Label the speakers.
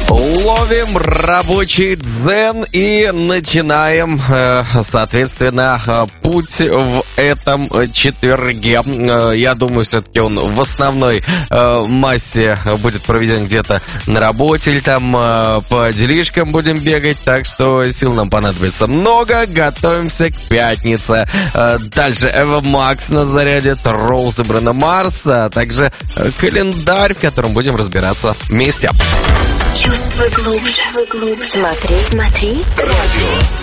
Speaker 1: Ловим рабочий дзен и начинаем, соответственно, путь в этом четверге. Я думаю, все-таки он в основной массе будет проведен где-то на работе или там по делишкам будем бегать, так что сил нам понадобится много. Готовимся к пятнице. Дальше Эва Макс нас зарядит, Роуз и Бруно Марс, а также календарь, в котором будем разбираться вместе.
Speaker 2: Чувствуй глубже. Смотри. Радио.